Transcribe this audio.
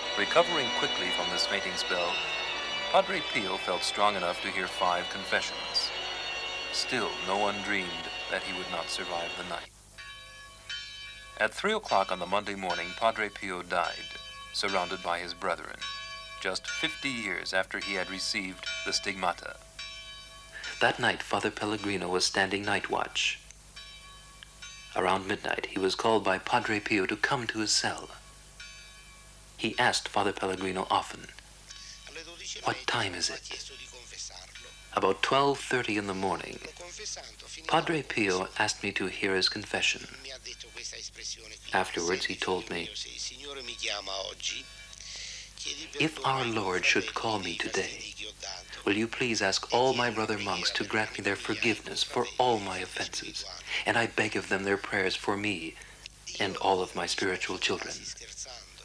Recovering quickly from this fainting spell, Padre Pio felt strong enough to hear 5 confessions. Still, no one dreamed that he would not survive the night. At 3 o'clock on the Monday morning, Padre Pio died, surrounded by his brethren, just 50 years after he had received the stigmata. That night, Father Pellegrino was standing night watch. Around midnight, he was called by Padre Pio to come to his cell. He asked Father Pellegrino often, "What time is it?" About 12:30 in the morning, Padre Pio asked me to hear his confession. Afterwards, he told me, "If our Lord should call me today, will you please ask all my brother monks to grant me their forgiveness for all my offenses, and I beg of them their prayers for me and all of my spiritual children."